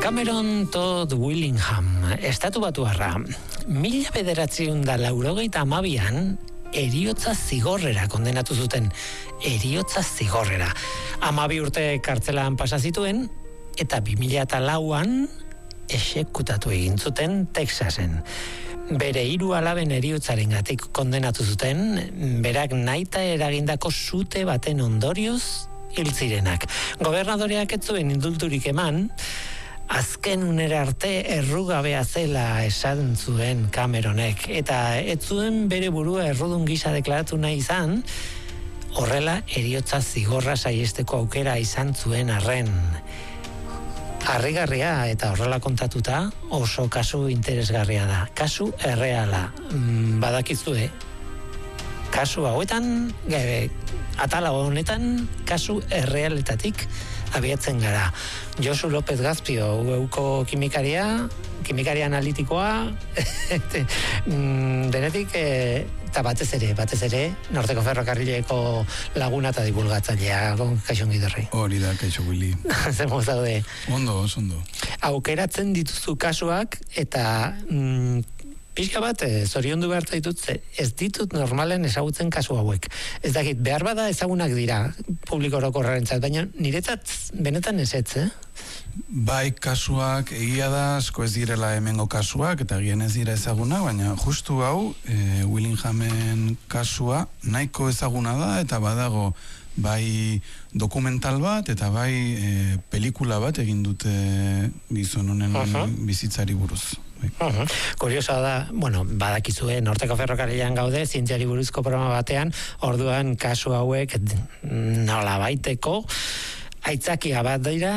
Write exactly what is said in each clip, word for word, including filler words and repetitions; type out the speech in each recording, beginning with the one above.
Cameron Todd Willingham, estatu batuarra, mila bederatziehun da laurogeita hamabian eriotza zigorrera kondenatu zuten. Eriotza zigorrera. Hamabi urte kartzelan pasa zituen, eta bi mila lauan exekutatu egin zuten Texasen. Bere hiru alaben eriotzarengatik kondenatu zuten, berak nahita eragindako sute baten ondorioz hil zirenak. Gobernadoreak ez zuen indulturik eman, azken unera arte errugabea zela esan zuen Cameronek, eta ez zuen bere burua errudun gisa deklaratu nahi izan, horrela eriotza zigorra saiesteko aukera izan zuen arren. Harrigarria eta horrela kontatuta oso kasu interesgarria da. Kasu erreala. Badakizue, kasu hauetan, gabe, atala honetan, kasu errealetatik abiatzen gara. Josu López Gazpio, euko kimikaria, kimikaria analitikoa, denetik, eta batez ere, batez ere, Norteko Ferrokarrileko laguna eta divulgatzailea, kaixo ongiderri. Hori da, kaixo Willy. Zer moz daude? Ondo, ondo. Aukeratzen dituzu kasuak, eta mm, pixka bat, zoriondu behar zaitut, ez ditut normalen ezagutzen kasu hauek. Ez dakit, behar bada ezagunak dira publiko orokorrarentzat, baina niretzat benetan ezetz, eh? Bai, kasuak egia da, asko ez direla hemengo kasuak, eta egien ez dira ezaguna, baina justu hau, e, Willinghamen kasua nahiko ezaguna da, eta badago bai dokumental bat, eta bai e, pelikula bat egin dute gizon honen uh-huh. bizitzari buruz. Uh-huh. Kuriosoa da, bueno, badakizue Norteko Ferrokarrilean gaude, zientziari buruzko programa batean, orduan kasu hauek nola baiteko aitzakia bat dira,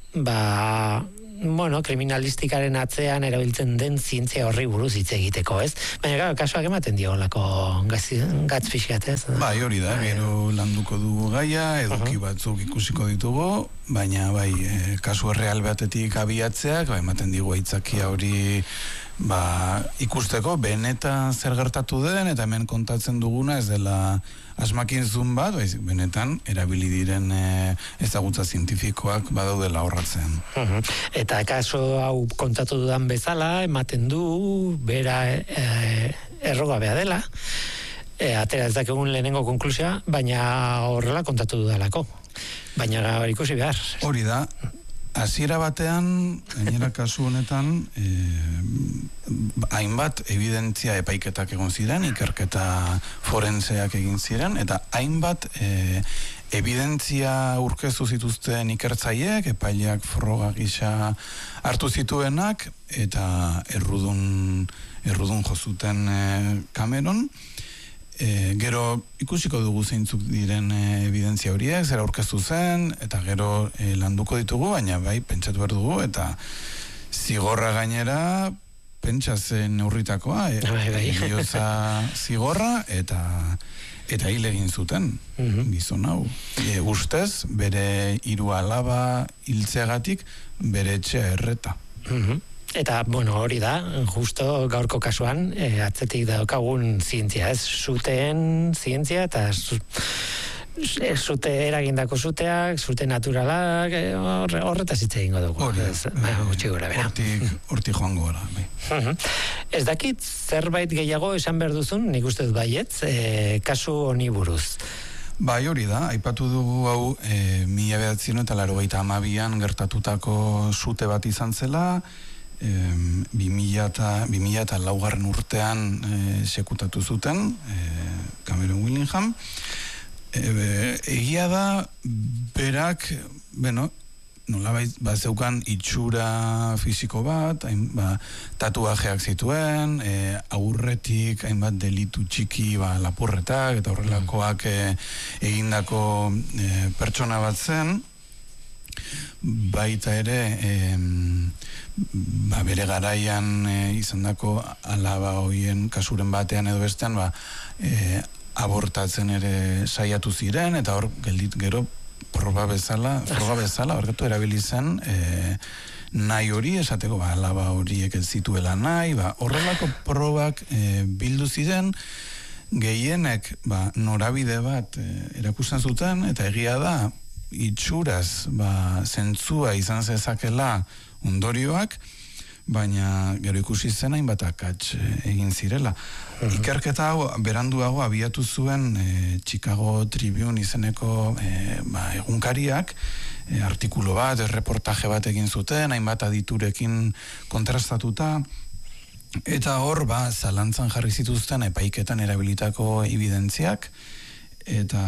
ba, bueno, kriminalistikaren atzean erabiltzen den zientzia horri buruz hitz egiteko, ez? Baina, gara, kasuak ematen dio lako gatz pixkat, ez? Bai, hori da, gero landuko dugu gaia, eduki uh-huh. batzuk ikusiko ditugu, baina, bai, e, kasu erreal batetik abiatzeak, bai, ematen digu aitzakia hori, ba, ikusteko, benetan zer gertatu den, eta hemen kontatzen duguna, ez dela asmakinzun bat, bai, benetan, erabili diren e, ezagutza zientifikoak badaudela horratzen. Uh-huh. Eta kaso hau kontatu dudan bezala, ematen du, bera e, errogabea dela, e, atera ez dakigun lehenengo konklusioa, baina horrela kontatu dudalako. Baina ikusi behar. Hori da, hasiera batean, gainera kasu honetan, eh, hainbat evidentzia epaiketak egon ziren, ikerketa forenseak egin ziren, eta hainbat eh, evidentzia urkezu zituzten ikertzaileek, epaileak froga gisa hartu zituenak, eta errudun, errudun jozuten eh, Cameron. E, gero ikusiko dugu zeintzuk diren e, evidentzia horiek, zera aurkeztu zen, eta gero e, landuko ditugu, baina bai, pentsatu behar dugu, eta zigorra gainera, pentsa zen neurritakoa, e, bai, bai. Erioza zigorra, eta eta hil egin zuten, mm-hmm. gizon hau. E, ustez, bere hiru alaba hiltzeagatik, bere etxea erreta. Mm-hmm. Eta, bueno, hori da, justo gaurko kasuan, e, atzetik daukagun zientzia, ez? Zuteen zientzia, eta zu, zute eragindako zuteak, zute naturalak, e, horre, horretaz hitz egingo dugu. Hori, gutxi gora, bera. Hortik, hortik joango gara, bai. Uh-huh. Ez dakit, zerbait gehiago esan behar duzun, nik uste dut baietz, e, kasu honi buruz. Bai, hori da, aipatu dugu hau e, mila bederatziehun eta laurogeita hamabian gertatutako sute bat izan zela, E, bi mila eta laugarren urtean e, sekutatu zuten e, Cameron Willingham. E, be, egia da berak, bueno, nolabait bazeukan itxura fisiko bat, hain, ba, tatuajeak zituen, e, aurretik hainbat delitu txiki, ba, lapurretak eta horrelakoak e, egindako e, pertsona bat zen. Baita ere e, ba, bere garaian e, izandako alaba hoien kasuren batean edo bestean ba, e, abortatzen ere saiatu ziren, eta hor geldit gero proba bezala, proba bezala horretu erabili zen e, nahi hori esateko, ba, alaba horiek ez zituela nahi, ba, horrelako probak e, bildu ziren, gehienek ba, norabide bat e, erakusten zuten, eta egia da itxuraz ba, zentzua izan zezakela ondorioak, baina gero ikusi zen hainbat akats egin zirela. Uh-huh. Ikerketa hau beranduago abiatu zuen e, Chicago Tribune izeneko e, ba, egunkariak, e, artikulu bat, erreportaje bat egin zuten, hainbat aditurekin kontrastatuta, eta hor, ba, zalantzan jarri zituzten epaiketan erabilitako evidentziak, eta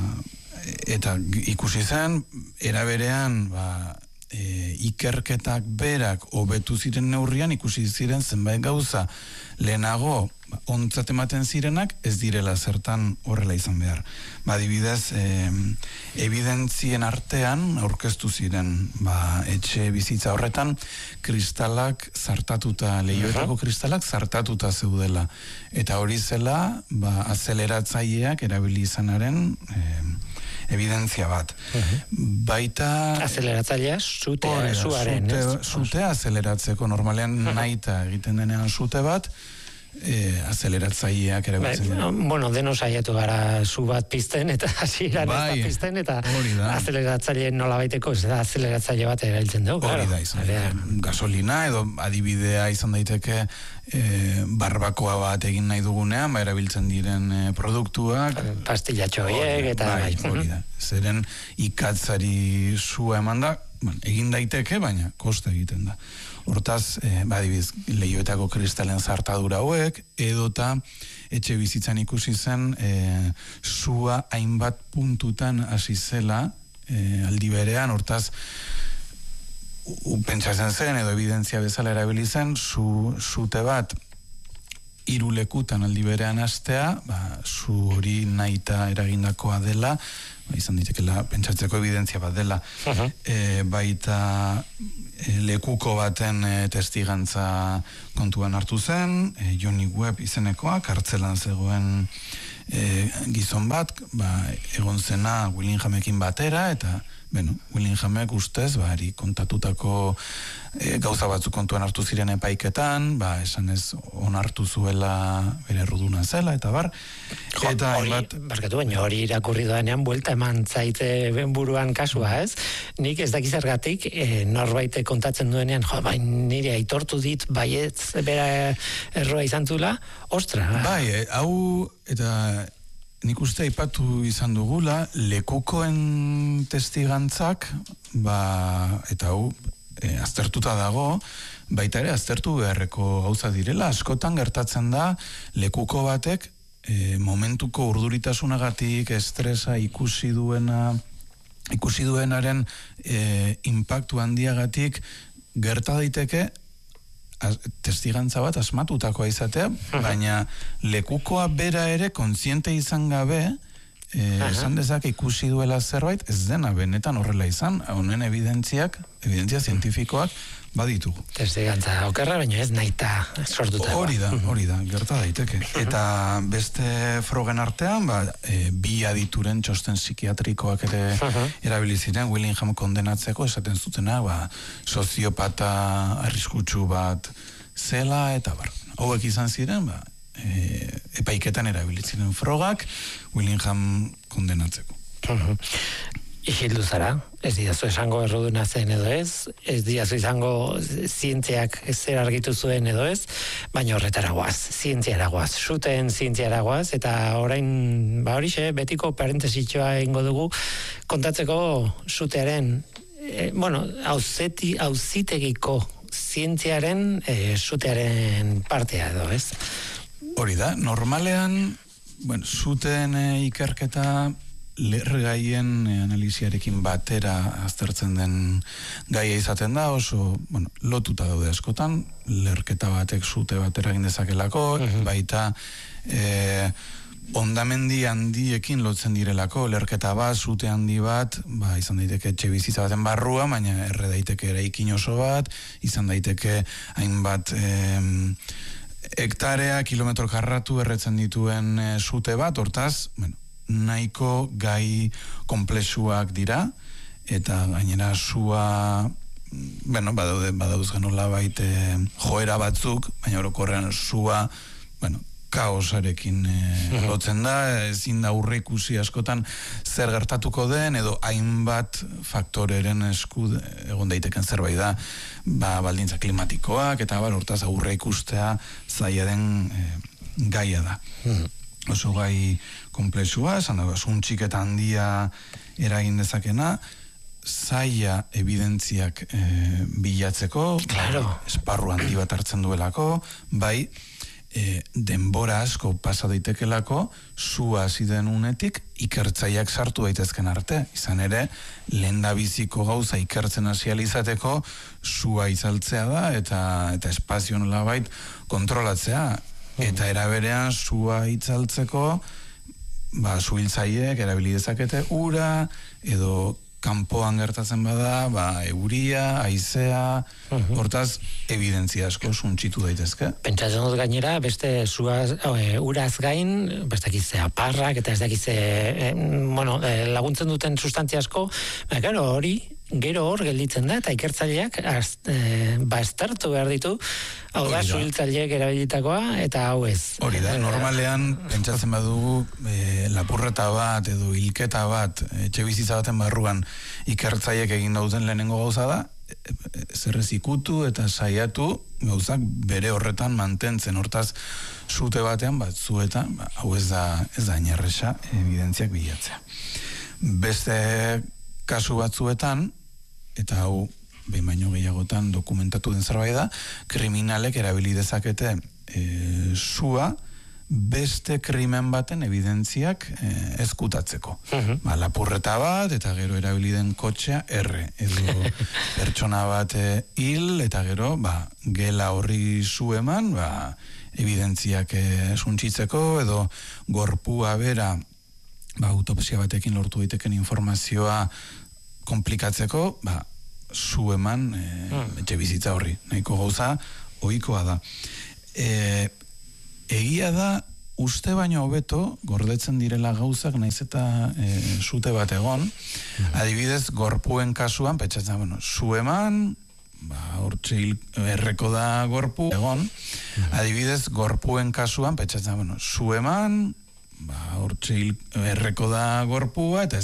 eta ikusi zen, eraberean, ba, E, ikerketak berak hobetu ziren neurrian, ikusi ziren zenbait gauza lehenago ontzat ematen zirenak ez direla zertan horrela izan behar. Ba, adibidez, e, evidentzien artean aurkeztu ziren ba, etxe bizitza horretan kristalak zartatuta, lehioetako kristalak zartatuta zeudela. Eta hori zela, ba, azeleratzaileak erabili izanaren e, evidentzia bat. Uh-huh. Baita... Azeleratzailea, sutea, suaren. Sute, sutea azeleratzeko, normalean uh-huh. nahita egiten denean sute bat, e, azeleratzaileak erabiltzen dira. Bueno, deno saiatu gara su bat pizten, eta hasieran bai, ez da pizten, eta azeleratzaile nola baiteko, ez da azeleratzaile bat erabiltzen dugu. Hori da, izan da, gasolina, edo adibidea izan daiteke, E, barbakoa bat egin nahi dugunean, ba, erabiltzen diren e, produktuak. Pastillatxo horiek, eta... Bai, hori da. Zeren ikatzari sua eman da, bueno, egin daiteke, baina koste egiten da. Hortaz, e, ba, adibiz, lehioetako kristalen zartadura hauek, edota etxe bizitzan ikusi zen, e, sua hainbat puntutan hasi zela, e, aldi berean, hortaz, pentsatzen zen, edo evidentzia bezala erabili zen, su, sute bat hiru lekutan aldi berean hastea, ba, su hori nahita eragindakoa dela, ba, izan ditekela pentsatzeko evidentzia bat dela. Uh-huh. E, baita e, lekuko baten e, testigantza kontuan hartu zen, e, Johnny Webb izenekoa, kartzelan zegoen e, gizon bat, ba, egon zena Willinghamekin batera, eta bueno, Willinghamek ustez, ba, eri kontatutako e, gauza batzuk kontuan hartu ziren epaiketan, ba, esan ez onartu zuela bere erruduna zela, eta bar. Jo, eta hori, bat... barkatu baina hori irakurri doanean, buelta eman zaite buruan kasua, ez? Nik ez dakizergatik, e, norbait kontatzen duenean, jo, bai, nire aitortu dit, baietz, bera erroa izan zula, ostra. Bai, e, hau, eta... Nik uste aipatu izan dugula, lekukoen testigantzak, ba, eta hau, e, aztertuta dago, baita ere aztertu beharreko gauza direla, askotan gertatzen da, lekuko batek, e, momentuko urduritasunagatik, estresa ikusi duena, ikusi duenaren e, impactu handiagatik, gerta daiteke, testigantza bat asmatutakoa izatea, baina lekukoa bera ere kontziente izan gabe, eh, esan dezake ikusi duela zerbait, ez dena benetan horrela izan, honen evidentziak, evidentzia zientifikoak baditugu. Testigantza okerra, baina ez nahita sortuta. Hori da, hori da, gerta daiteke. Eta beste frogen artean, ba, e, bi adituren txosten psikiatrikoak ere erabili ziren, Willingham kondenatzeko, esaten zutena, ba, soziopata arriskutsu bat zela, eta bar. Hauek izan ziren, ba, e, epaiketan erabili ziren frogak, Willingham kondenatzeko. Isildu zara, ez diazu esango erruduna zen edo ez, ez diazu izango zientziak zer argitu zuen edo ez, baina horretara guaz, zientziara guaz, zuten zientziara guaz, eta orain, ba horixe, betiko parentesitxoa egingo dugu, kontatzeko zutearen, e, bueno, auzeti, auzitegiko zientziaren e, zutearen partea edo ez? Hori da, normalean, bueno, zuten e, ikerketa, lergaien analiziarekin batera aztertzen den gaia izaten da, oso, bueno, lotuta daude askotan, lerketa batek zute batera egin dezakelako, uh-huh. baita e, ondamendi handiekin lotzen direlako, lerketa bat, zute handi bat, ba, izan daiteke etxe bizitza baten barrua, baina erre daiteke eraikin oso bat, izan daiteke hainbat e, hektarea, kilometro karratu erretzen dituen e, zute bat, hortaz, bueno, nahiko gai komplexuak dira, eta gainera sua, bueno, badaude, badauz genola baite joera batzuk, baina orokorrean sua, bueno, kaosarekin e, lotzen da, ezin da aurreikusi askotan zer gertatuko den, edo hainbat faktoreren esku egon daiteken zerbait da, ba, baldintza klimatikoak, eta bar, hortaz aurreikustea zaila den e, gaia da. Oso gai komplexua, esan da, zuntxik eta handia eragin dezakena, zaila evidentziak e, bilatzeko, claro. Esparru handi bat hartzen duelako, bai, e, denbora asko pasa daitekelako, zua hasi den unetik ikertzaileak sartu daitezken arte. Izan ere, lehendabiziko gauza ikertzen hasi izateko zua itzaltzea da, eta, eta espazio nolabait kontrolatzea. Eta eraberean zua itzaltzeko, ba, zuhiltzaileek erabili dezakete ura, edo kanpoan gertatzen bada, ba, euria, haizea, uh-huh. Hortaz, evidentzia asko suntxitu daitezke. Pentsatzen dut gainera, beste zuaz, e, uraz gain, beste dakize aparrak, eta ez dakize, e, bueno, e, laguntzen duten sustantzia asko, ba, gero hori, gero hor gelditzen da, eta ikertzaileak az, e, ba, estartu behar ditu, hau da, zuhiltzaileek erabilitakoa, eta hau ez. Hori da, normalean, pentsatzen badugu, e, lapurreta bat, edo hilketa bat, etxe bizitza baten barruan, ikertzaileek egin dauten lehenengo gauza da, zerrez ikutu eta saiatu gauzak bere horretan mantentzen, hortaz zute batean bat zuetan, ba, hau ez da ez da inerresa evidentziak bilatzea. Beste kasu batzuetan, eta hau behin baino gehiagotan dokumentatu den zerbait da, kriminalek erabili dezakete e, zua beste krimen baten evidentziak e, ezkutatzeko. Uh-huh. Ba, lapurreta bat, eta gero erabili den kotxea erre, edo pertsona bat e, hil, eta gero ba, gela horri zu eman, ba, evidentziak e, suntxitzeko, edo gorpua bera, ba, autopsia batekin lortu daiteken informazioa komplikatzeko, ba, zu eman e, hmm. etxe bizitza horri. Nahiko gauza, ohikoa da. E, egia da, uste baino hobeto, gordetzen direla gauzak, naiz eta e, zute bat egon, hmm. adibidez, gorpuen kasuan, petxatzen, bueno, zu eman, ba, hortxe erreko da gorpu, egon, hmm. adibidez, gorpuen kasuan, petxatzen, bueno, zu eman, ba, hortxe erreko da gorpua, eta